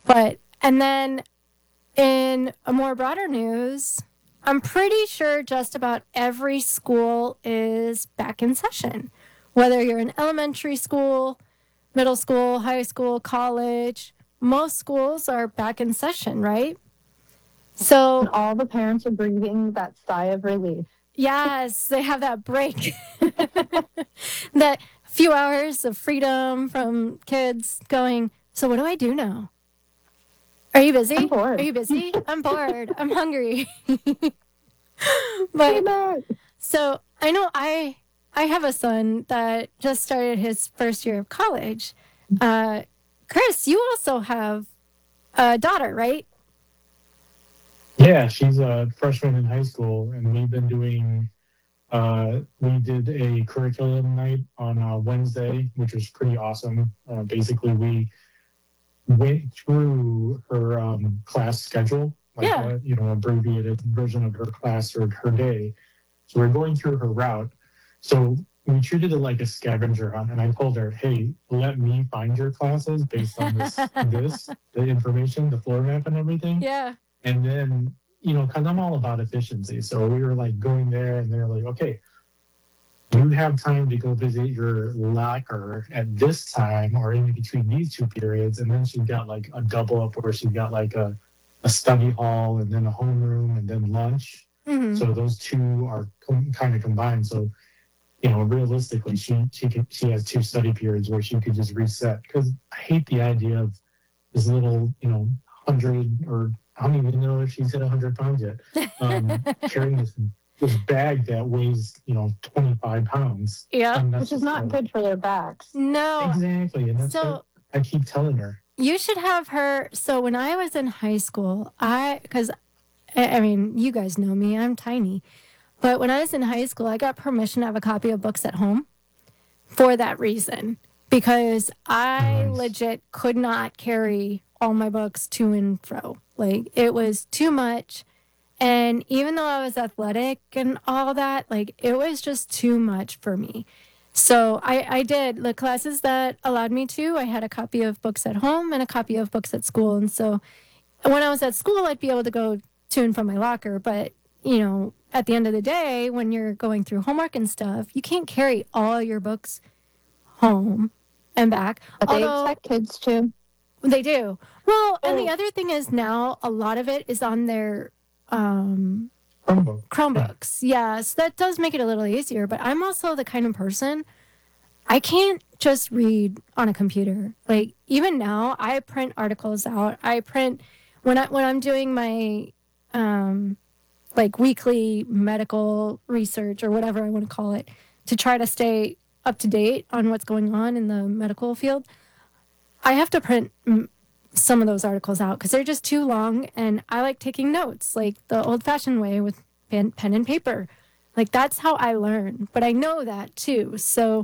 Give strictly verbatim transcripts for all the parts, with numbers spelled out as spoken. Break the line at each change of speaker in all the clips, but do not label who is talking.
But, and then in a more broader news, I'm pretty sure just about every school is back in session. Whether you're in elementary school, middle school, high school, college, most schools are back in session, right? So
And all the parents are breathing that sigh of relief.
yes, they have that break. That few hours of freedom from kids going, so what do I do now? Are you busy?
I'm bored.
Are you busy? I'm bored. I'm hungry. But so I know I I have a son that just started his first year of college. Uh, Chris, you also have a daughter, right?
Yeah, she's a freshman in high school, and we've been doing. Uh, we did a curriculum night on uh, Wednesday, which was pretty awesome. Uh, basically, we went through her um, class schedule, like
Yeah.
a, you know, abbreviated version of her class or her day. So we're going through her route. So we treated it like a scavenger hunt, and I told her, "Hey, let me find your classes based on this, this, the information, the floor map, and everything."
Yeah.
And then, you know, because I'm all about efficiency. So we were like going there and they're like, okay, you have time to go visit your locker at this time or in between these two periods. And then she's got like a double up where she's got like a, a study hall and then a homeroom and then lunch.
Mm-hmm.
So those two are com- kind of combined. So, you know, realistically, she she can, she has two study periods where she could just reset. Because I hate the idea of this little, you know, hundred or I don't even know if she's hit one hundred pounds yet. Um, carrying this this bag that weighs, you know, twenty-five pounds.
Yeah.
Which is not good for their backs.
No.
Exactly. And that's
So
what I keep telling her.
you should have her. So when I was in high school, I, because I I mean, you guys know me, I'm tiny. But when I was in high school, I got permission to have a copy of books at home for that reason. Because I
Nice.
legit could not carry all my books to and fro. Like, it was too much. And even though I was athletic and all that, like, it was just too much for me. So I, I did the classes that allowed me to. I had a copy of books at home and a copy of books at school. And so when I was at school, I'd be able to go to and from my locker. But, you know, at the end of the day, when you're going through homework and stuff, you can't carry all your books home and back.
But they
Although
expect kids to.
they do. Well, and the
Oh.
other thing is now a lot of it is on their um,
Chromebook.
Chromebooks. Yeah, so that does make it a little easier. But I'm also the kind of person, I can't just read on a computer. Like, even now, I print articles out. I print when I when I'm doing my um, like weekly medical research or whatever I want to call it to try to stay up to date on what's going on in the medical field. I have to print mm, some of those articles out because they're just too long, and I like taking notes, like the old-fashioned way with pen, pen and paper. Like, that's how I learn, but I know that too. So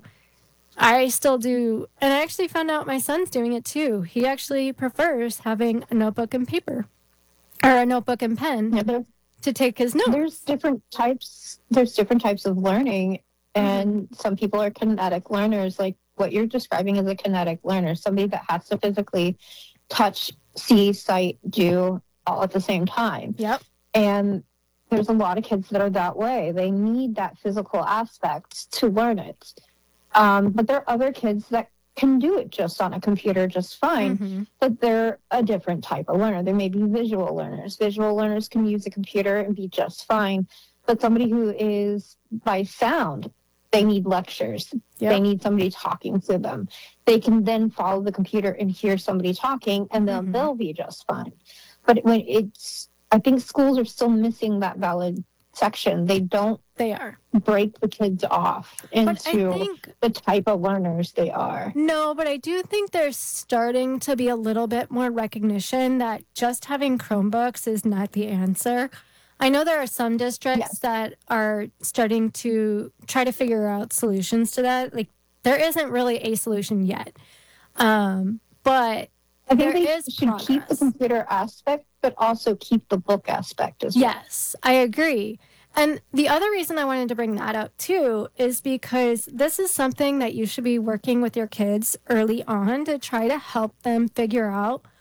I still do, and I actually found out my son's doing it too. He actually prefers having a notebook and paper, or a notebook and pen
Yeah, there-
to take his notes.
there's different types. There's different types of learning, and some people are kinetic learners. Like what you're describing is a kinetic learner, somebody that has to physically touch, see, sight, do all at the same time.
Yep.
And there's a lot of kids that are that way. They need that physical aspect to learn it. Um, but there are other kids that can do it just on a computer just fine,
Mm-hmm.
but they're a different type of learner. There may be visual learners. Visual learners can use a computer and be just fine. But somebody who is by sound, they need lectures.
Yep.
They need somebody talking to them. They can then follow the computer and hear somebody talking, and they'll
Mhm.
they'll be just fine. But when it's, I think schools are still missing that valid section. They don't
They are.
break the kids off
But I
into
think
the type of learners they are.
No, but I do think there's starting to be a little bit more recognition that just having Chromebooks is not the answer. I know there are some districts
Yes.
that are starting to try to figure out solutions to that. Like, there isn't really a solution yet. Um, but
I think
there
they
is
should keep the
progress.
computer aspect, but also keep the book aspect as well.
Yes, I agree. And the other reason I wanted to bring that up too is because this is something that you should be working with your kids early on to try to help them figure out